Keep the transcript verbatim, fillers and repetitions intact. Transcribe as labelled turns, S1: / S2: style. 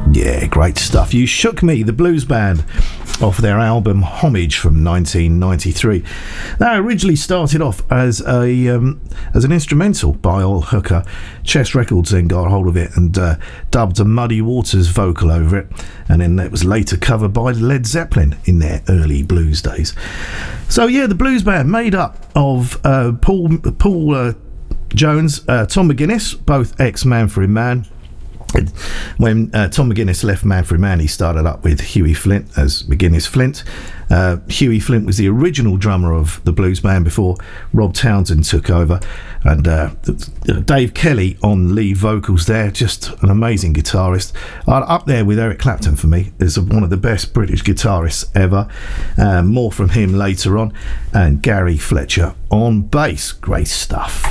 S1: Yeah, great stuff. You Shook Me, the blues band, off their album Homage from nineteen ninety-three. That originally started off as a um, as an instrumental by Al Hooker. Chess Records then got hold of it and uh, dubbed a Muddy Waters vocal over it, and then it was later covered by Led Zeppelin in their early blues days. So yeah, the blues band made up of uh, Paul Paul uh, Jones, uh, Tom McGuinness, both ex-Manfred Mann. When uh, Tom McGuinness left Manfred Mann, he started up with Huey Flint as McGuinness Flint. Uh, Huey Flint was the original drummer of the blues band before Rob Townsend took over, and uh, Dave Kelly on lead vocals there, just an amazing guitarist. Uh, up there with Eric Clapton for me, is one of the best British guitarists ever. Uh, more from him later on, and Gary Fletcher on bass. Great stuff.